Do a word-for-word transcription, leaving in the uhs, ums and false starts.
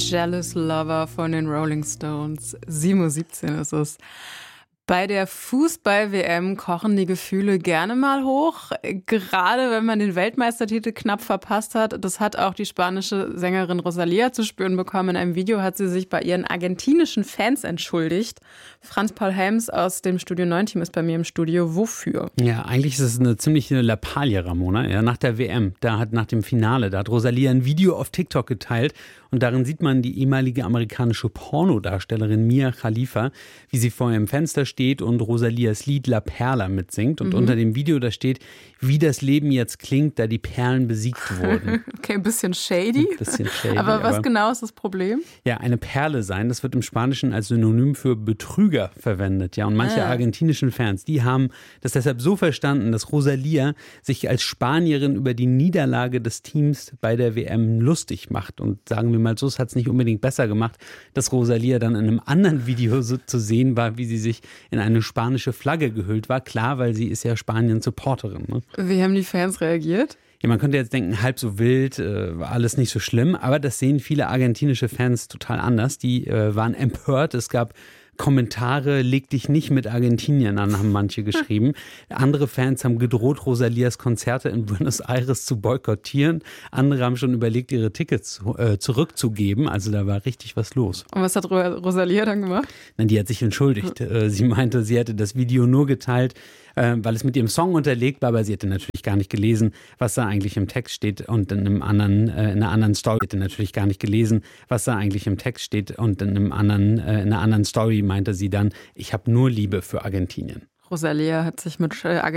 Jealous Lover von den Rolling Stones. sieben Uhr siebzehn ist es. Bei der Fußball-W M kochen die Gefühle gerne mal hoch, gerade wenn man den Weltmeistertitel knapp verpasst hat. Das hat auch die spanische Sängerin Rosalía zu spüren bekommen. In einem Video hat sie sich bei ihren argentinischen Fans entschuldigt. Franz-Paul Helms aus dem Studio neun Team ist bei mir im Studio. Wofür? Ja, eigentlich ist es eine ziemliche Lappalie, Ramona. Ja, nach der W M, da hat nach dem Finale, da hat Rosalía ein Video auf TikTok geteilt und darin sieht man die ehemalige amerikanische Pornodarstellerin Mia Khalifa, wie sie vor ihrem Fenster steht und Rosalías Lied La Perla mitsingt. Und mhm. unter dem Video, da steht, wie das Leben jetzt klingt, da die Perlen besiegt wurden. Okay, ein bisschen shady. Ein bisschen shady. Aber was aber, genau ist das Problem? Ja, eine Perle sein, das wird im Spanischen als Synonym für Betrüger verwendet. Ja, und manche ah. argentinischen Fans, die haben das deshalb so verstanden, dass Rosalía sich als Spanierin über die Niederlage des Teams bei der W M lustig macht. Und sagen wir mal so, es hat es nicht unbedingt besser gemacht, dass Rosalía dann in einem anderen Video so zu sehen war, wie sie sich in eine spanische Flagge gehüllt war. Klar, weil sie ist ja Spanien-Supporterin. Ne? Wie haben die Fans reagiert? Ja, man könnte jetzt denken, halb so wild, äh, war alles nicht so schlimm, aber das sehen viele argentinische Fans total anders. Die äh, waren empört. Es gab Kommentare, leg dich nicht mit Argentiniern an, haben manche geschrieben. Andere Fans haben gedroht, Rosalías Konzerte in Buenos Aires zu boykottieren. Andere haben schon überlegt, ihre Tickets äh, zurückzugeben. Also da war richtig was los. Und was hat Rosalía dann gemacht? Nein, die hat sich entschuldigt. Äh, sie meinte, sie hätte das Video nur geteilt, äh, weil es mit ihrem Song unterlegt war, aber sie hätte natürlich gar nicht gelesen, was da eigentlich im Text steht und in einem anderen, äh, in einer anderen Story hätte natürlich gar nicht gelesen, was da eigentlich im Text steht und in einem anderen, äh, in einer anderen Story meinte sie dann, ich habe nur Liebe für Argentinien. Rosalía hat sich mit